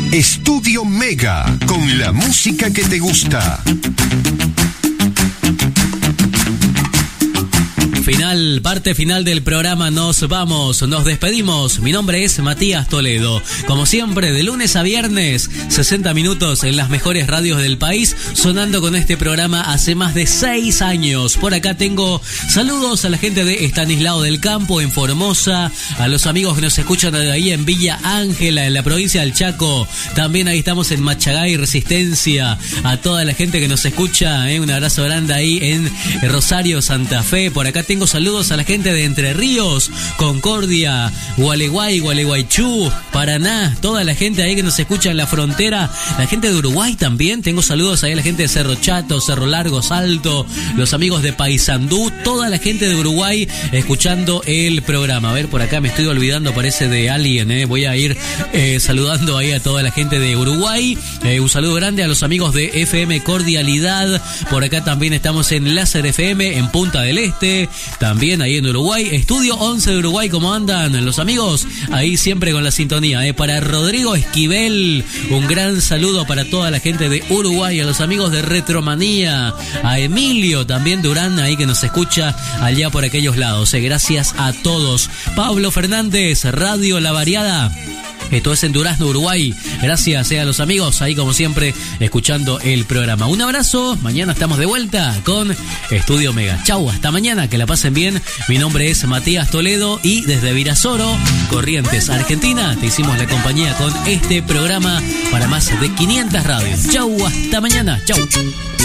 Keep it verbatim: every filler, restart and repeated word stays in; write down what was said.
Estudio Mega, con la música que te gusta. Final, parte final del programa, nos vamos, nos despedimos. Mi nombre es Matías Toledo. Como siempre, de lunes a viernes, sesenta minutos en las mejores radios del país, sonando con este programa hace más de seis años. Por acá tengo saludos a la gente de Estanislao del Campo, en Formosa, a los amigos que nos escuchan de ahí en Villa Ángela, en la provincia del Chaco. También ahí estamos en Machagay, Resistencia. A toda la gente que nos escucha, eh, un abrazo grande ahí en Rosario, Santa Fe. Por acá tengo Tengo saludos a la gente de Entre Ríos, Concordia, Gualeguay, Gualeguaychú, Paraná, toda la gente ahí que nos escucha en la frontera, la gente de Uruguay también. Tengo saludos ahí a la gente de Cerro Chato, Cerro Largo, Salto, los amigos de Paysandú, toda la gente de Uruguay escuchando el programa. A ver, por acá me estoy olvidando, parece de alguien, eh. Voy a ir eh, saludando ahí a toda la gente de Uruguay. Eh, un saludo grande a los amigos de F M Cordialidad. Por acá también estamos en Láser F M, en Punta del Este. También ahí en Uruguay, Estudio once de Uruguay, ¿cómo andan los amigos? Ahí siempre con la sintonía, ¿eh? Para Rodrigo Esquivel, un gran saludo para toda la gente de Uruguay, a los amigos de Retromanía, a Emilio también Durán, ahí que nos escucha allá por aquellos lados, ¿eh? Gracias a todos. Pablo Fernández, Radio La Variada. Esto es en Durazno, Uruguay. Gracias eh, a los amigos ahí como siempre escuchando el programa. Un abrazo, mañana estamos de vuelta con Estudio Mega. Chau, hasta mañana, que la pasen bien. Mi nombre es Matías Toledo y desde Virasoro, Corrientes, Argentina, te hicimos la compañía con este programa para más de quinientas radios. Chau, hasta mañana. Chau.